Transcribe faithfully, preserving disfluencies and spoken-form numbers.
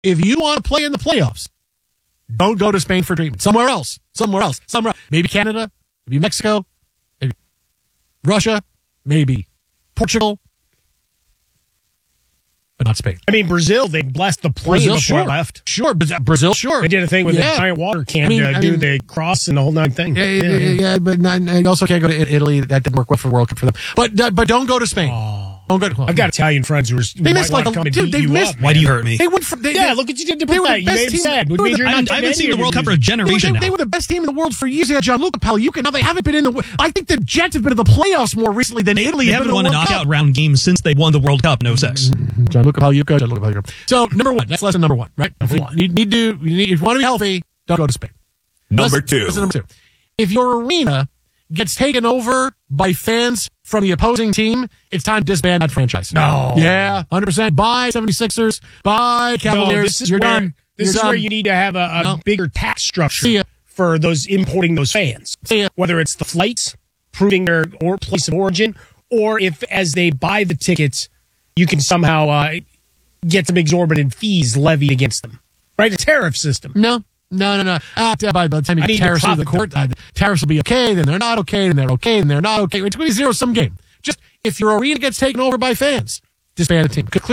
If you want to play in the playoffs, don't go to Spain for treatment. Somewhere else. Somewhere else. Somewhere. Maybe Canada. Maybe Mexico. Maybe Russia. Maybe Portugal. But not Spain. I mean, Brazil, they blessed the plane Brazil, before sure. I left. Sure. Brazil, sure. They did a thing with yeah. a giant water can I mean, to I do mean, the cross and the whole nine thing. Yeah, yeah, yeah, yeah but not, you also can't go to Italy. That didn't work well for the World Cup for them. But uh, but don't go to Spain. Oh. Don't go to, well, I've got Italian friends who are they missed like a, dude, they missed. Up, why do you hurt me? They went from, they, yeah, they, look what you did to they put were that. the You best made him team. sad. They were the, I haven't, I haven't seen the World Cup for a They generation were, now. they were the best team in the world for years. Gianluca Pagliuca. Now they haven't been in the. I think the Jets have been in the playoffs more recently than Italy. They have haven't been won a in the World knockout Cup. round game since they won the World Cup. No sex. Gianluca Pagliuca. Gianluca Pagliuca. So number one. That's lesson number one, right? If you need, need to, you need, if you want to be healthy, don't go to Spain. Number lesson, two. Lesson number two. If your arena gets taken over by fans from the opposing team, it's time to disband that franchise. No. Yeah, one hundred percent. Bye, seventy-sixers. Bye, Cavaliers. No, this is You're where, done. This You're is done. where you need to have a, a No. bigger tax structure See ya. for those importing those fans. See ya. Whether it's the flights, proving their or place of origin, or if as they buy the tickets, you can somehow uh, get some exorbitant fees levied against them. Right? A tariff system. No. No, no, no. Uh, by the time you I get need to tariffs to the profit court, uh, the tariffs will be okay, then they're not okay, then they're okay, then they're not okay. It's going to be a zero-sum game. Just if your arena gets taken over by fans, disband the team.